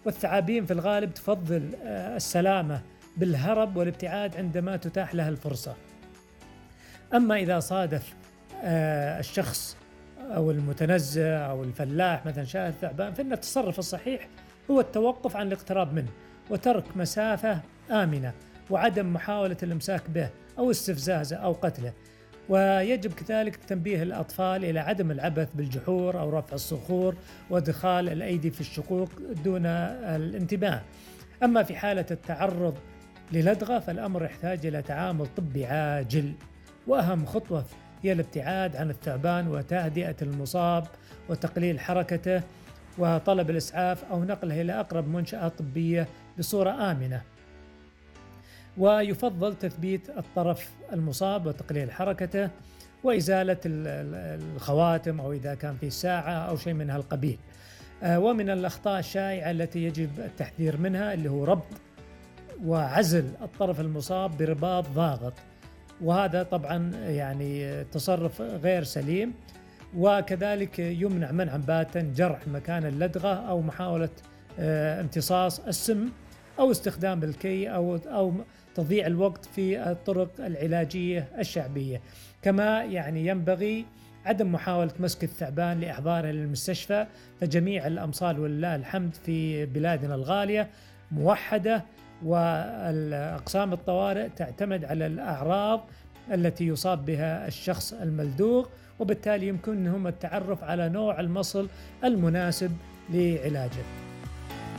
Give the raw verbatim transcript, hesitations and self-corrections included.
والثعابين في الغالب تفضل السلامة بالهرب والابتعاد عندما تتاح لها الفرصة. أما إذا صادف الشخص أو المتنزه أو الفلاح مثلا شاهد الثعبان، فإن التصرف الصحيح هو التوقف عن الاقتراب منه وترك مسافة آمنة، وعدم محاولة الإمساك به أو استفزازه أو قتله. ويجب كذلك تنبيه الأطفال إلى عدم العبث بالجحور أو رفع الصخور وادخال الأيدي في الشقوق دون الانتباه. أما في حالة التعرض للدغة فالأمر يحتاج إلى تعامل طبي عاجل، وأهم خطوة هي الابتعاد عن الثعبان وتهدئة المصاب وتقليل حركته وطلب الإسعاف أو نقله إلى أقرب منشأة طبية بصورة آمنة. ويفضل تثبيت الطرف المصاب وتقليل حركته وإزالة الخواتم أو إذا كان في ساعة أو شيء من هالقبيل. ومن الأخطاء الشائعة التي يجب التحذير منها اللي هو ربط وعزل الطرف المصاب برباط ضاغط، وهذا طبعا يعني تصرف غير سليم. وكذلك يمنع منعا باتا جرح مكان اللدغة أو محاولة امتصاص السم أو استخدام الكي أو أو تضييع الوقت في الطرق العلاجية الشعبية. كما يعني ينبغي عدم محاولة مسك الثعبان لإحضاره للمستشفى، فجميع الأمصال ولله الحمد في بلادنا الغالية موحدة، والأقسام الطوارئ تعتمد على الأعراض التي يصاب بها الشخص الملدوغ، وبالتالي يمكنهم التعرف على نوع المصل المناسب لعلاجه.